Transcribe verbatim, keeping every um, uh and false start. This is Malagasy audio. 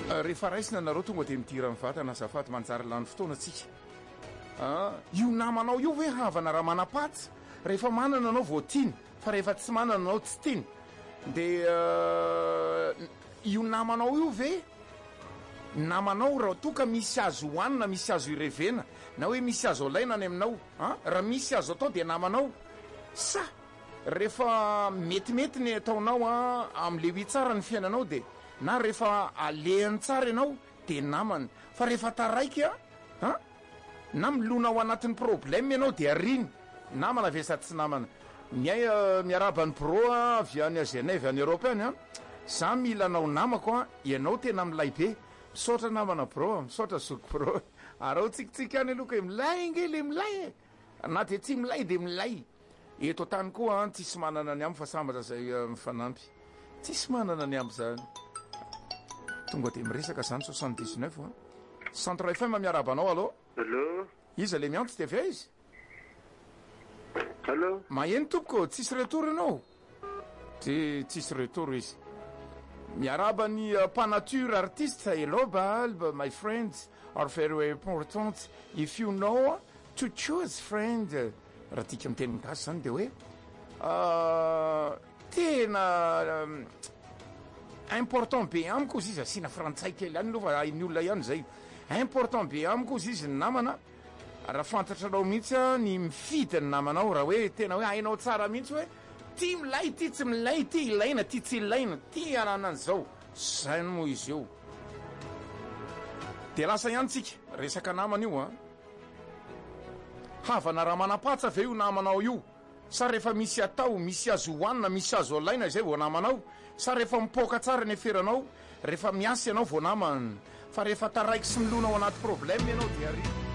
rehefa raisina nareo tonga dia mitira amin'ny vatana azafady manjary lany fotoana atsika io namanao io hoe havana raha manapatsa rehefa manana anao vao tiany fa rehefa tsy manana anao tsy tiany dia io namanao io ve namanao raha toka misy azo hoanina misy azo irevena na hoe misy azo alaina any aminao a raha misy azo atao dia namanao sa rehefa metimety ny ataonao a amin'le hoe tsara ny fiainanao dia na rehefa alehany tsara ianao dia namany fa rehefa taraiky a a na milona ao anatin'ny problème ianao dia ariny namana ve sady tsy namana miay miarabany pro a avy any Genève any Europe any a za mila anao namako a ianao tena milay be misaotra namana pro misaotra soko pro arao tsikitsika any aloka milay nge le milay na dia tsy milay dia milay eto tany koa a tsisy manana ny amby fa sambatra zay mifanampy tsisy manana ny amby zany tonga dia miresaka zany soixante-dix-neuf a centre F M miarabanao allo allo iza le mianto dia avy izy allo maheno tompoko tsisy retour ianao ty tsisy retour izy miaraba ny panature artiste hello Balb my friends are very important if you know to choose friend raha tika miteny mikasy zany dia hoe tena important be amiko izy izy asina frantsay kely any aloha fa hain'ny olona ihany zay important be amiko izy izy ny namana raha fantatranao mihitsy ny mifidy ny namanao raha hoe tena hoe hainao tsara mihitsy hoe ty milay ty tsy milay ty ilaina ty tsy ilaina ty ananan'izao zany moa izy io dia lasa ihany tsika resaka namana io a havana raha manapatsa ve io namanao io sa rehefa misy atao misy azo hoanina misy azo alaina izay vao namanao sa rehefa mipoka tsara ny eferanao rehefa miasy ianao vao namana fa rehefa taraiky sy milona ao anaty problème ianao dia ary